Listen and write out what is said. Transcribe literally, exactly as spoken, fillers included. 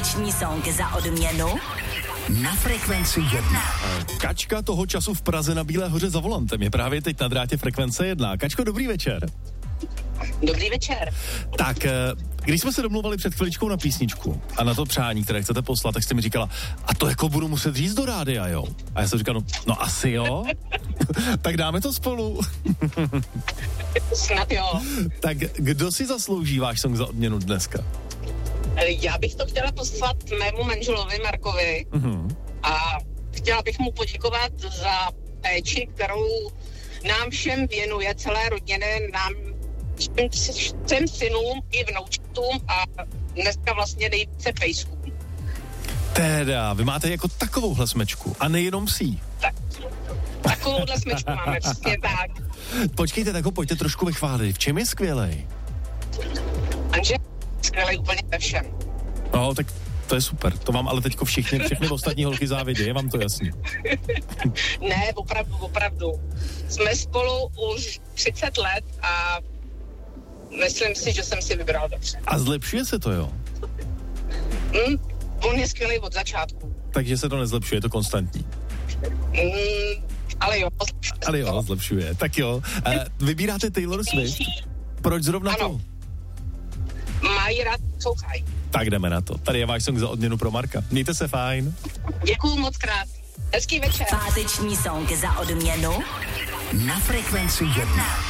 Páteční song za odměnu na Frekvenci jedna. Kačka toho času v Praze na Bílé hoře za volantem je právě teď na drátě Frekvence jedna. Kačko, dobrý večer. Dobrý večer. Tak, když jsme se domluvali před chviličkou na písničku a na to přání, které chcete poslat, tak jste mi říkala, a to jako budu muset říct do rádia, jo? A já jsem říkal, no, no asi jo. Tak dáme to spolu. Snad jo. Tak kdo si zaslouží váš song za odměnu dneska? Já bych to chtěla poslat mému manželovi Markovi Mm-hmm. a chtěla bych mu poděkovat za péči, kterou nám všem věnuje, celé rodině, nám všem, všem synům i vnoučatům a dneska vlastně nejvíce pejskům. Teda, vy máte jako takovouhle smečku a nejenom psí. Tak, takovouhle smečku máme, přesně tak. Počkejte, tak ho pojďte trošku vychválit. V čem je skvělej? Anže skvělej úplně ve všem. No, tak to je super. To vám ale teďko všichni, všechny ostatní holky závidí, je vám to jasný? Ne, opravdu, opravdu. Jsme spolu už třicet let a myslím si, že jsem si vybral dobře. A zlepšuje se to, jo? Mm, on je skvělý od začátku. Takže se to nezlepšuje, je to konstantní. Mm, ale jo. Ale jo, zlepšuje. Tak jo. E, vybíráte Taylor Swift? Proč zrovna ano. to? Mají rád, poslouchají. Tak jdeme na to. Tady je váš song za odměnu pro Marka. Mějte se fajn. Děkuju moc krát. Hezký večer. Páteční song za odměnu na Frekvenci jedna.